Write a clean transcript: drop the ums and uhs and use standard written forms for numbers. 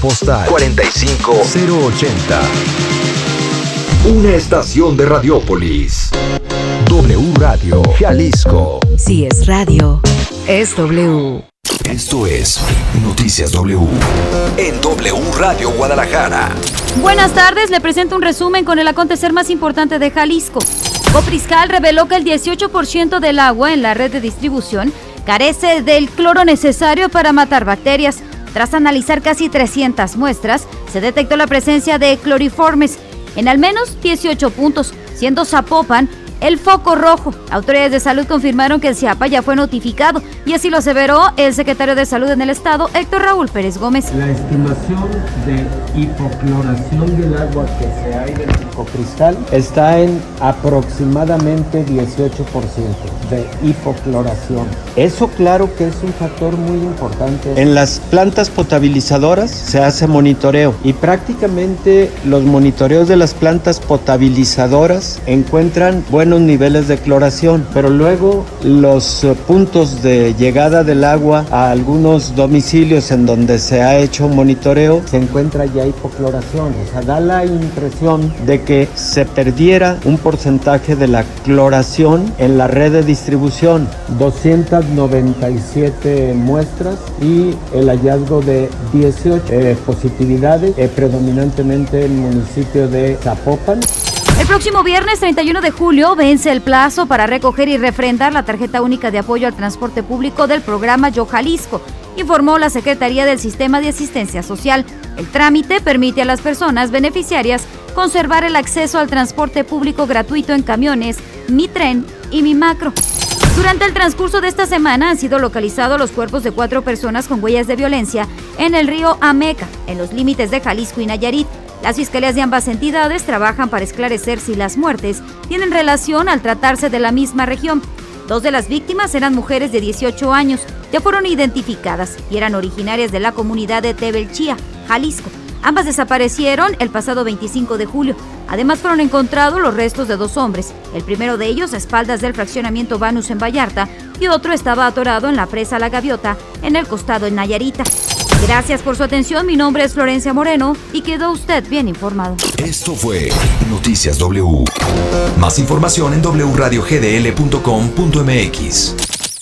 postal 45080. Una estación de Radiópolis. W Radio Jalisco. Si es radio, es W. Esto es Noticias W. En W Radio Guadalajara. Buenas tardes, le presento un resumen con el acontecer más importante de Jalisco. Copriscal reveló que el 18% del agua en la red de distribución carece del cloro necesario para matar bacterias. Tras analizar casi 300 muestras, se detectó la presencia de cloriformes en al menos 18 puntos, siendo Zapopan el foco rojo. Autoridades de salud confirmaron que el CIAPA ya fue notificado y así lo aseveró el secretario de Salud en el estado, Héctor Raúl Pérez Gómez. La estimación de hipocloración del agua que se hay del Copriscal está en aproximadamente 18% de hipocloración. Eso claro que es un factor muy importante. En las plantas potabilizadoras se hace monitoreo y prácticamente los monitoreos de las plantas potabilizadoras encuentran buenos niveles de cloración, pero luego los puntos de llegada del agua a algunos domicilios en donde se ha hecho monitoreo se encuentra ya hipocloración. O sea, da la impresión de que se perdiera un porcentaje de la cloración en la red de distribución. 297 muestras y el hallazgo de 18 positividades, predominantemente en el municipio de Zapopan. El próximo viernes 31 de julio vence el plazo para recoger y refrendar la tarjeta única de apoyo al transporte público del programa Yo Jalisco, informó la Secretaría del Sistema de Asistencia Social. El trámite permite a las personas beneficiarias conservar el acceso al transporte público gratuito en camiones, Mi Tren y Mi Macro. Durante el transcurso de esta semana han sido localizados los cuerpos de 4 personas con huellas de violencia en el río Ameca, en los límites de Jalisco y Nayarit. Las fiscalías de ambas entidades trabajan para esclarecer si las muertes tienen relación al tratarse de la misma región. 2 de las víctimas eran mujeres de 18 años, ya fueron identificadas y eran originarias de la comunidad de Tebelchía, Jalisco. Ambas desaparecieron el pasado 25 de julio. Además fueron encontrados los restos de 2 hombres. El primero de ellos a espaldas del fraccionamiento Banus en Vallarta y otro estaba atorado en la presa La Gaviota en el costado en Nayarita. Gracias por su atención, mi nombre es Florencia Moreno y quedó usted bien informado. Esto fue Noticias W. Más información en wradiogdl.com.mx.